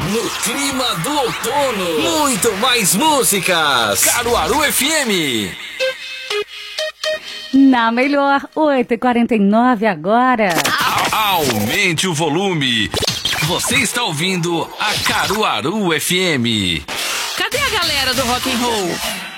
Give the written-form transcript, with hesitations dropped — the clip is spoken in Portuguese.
No clima do outono, muito mais músicas. Caruaru FM. Na melhor, 8h49 agora. Aumente o volume. Você está ouvindo a Caruaru FM. Cadê a galera do rock and roll?